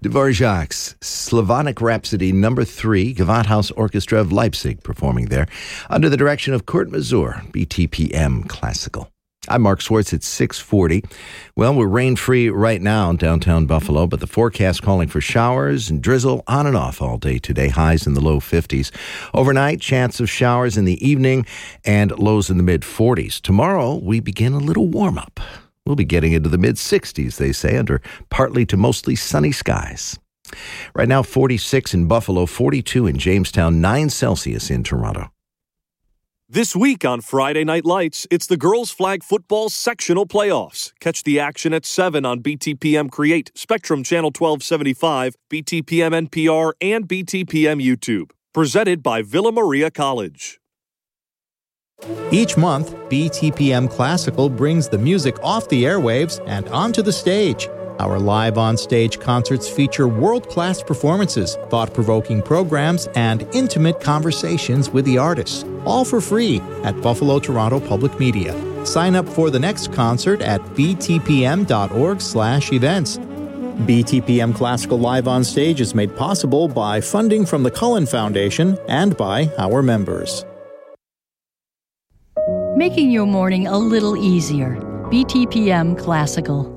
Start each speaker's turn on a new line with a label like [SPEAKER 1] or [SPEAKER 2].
[SPEAKER 1] Dvorak's Slavonic Rhapsody No. 3, Gewandhaus Orchestra of Leipzig performing there, under the direction of Kurt Masur, BTPM Classical. I'm Mark Schwartz at 6:40. Well, we're rain-free right now in downtown Buffalo, but the forecast calling for showers and drizzle on and off all day today, highs in the low 50s. Overnight, chance of showers in the evening and lows in the mid-40s. Tomorrow, we begin a little warm-up. We'll be getting into the mid-60s, they say, under partly to mostly sunny skies. Right now, 46 in Buffalo, 42 in Jamestown, 9 Celsius in Toronto.
[SPEAKER 2] This week on Friday Night Lights, it's the girls' flag football sectional playoffs. Catch the action at 7 on BTPM Create, Spectrum Channel 1275, BTPM NPR, and BTPM YouTube. Presented by Villa Maria College.
[SPEAKER 3] Each month, BTPM Classical brings the music off the airwaves and onto the stage. Our live on-stage concerts feature world-class performances, thought-provoking programs, and intimate conversations with the artists, all for free at Buffalo Toronto Public Media. Sign up for the next concert at btpm.org/events. BTPM Classical Live on Stage is made possible by funding from the Cullen Foundation and by our members.
[SPEAKER 4] Making your morning a little easier. BTPM Classical.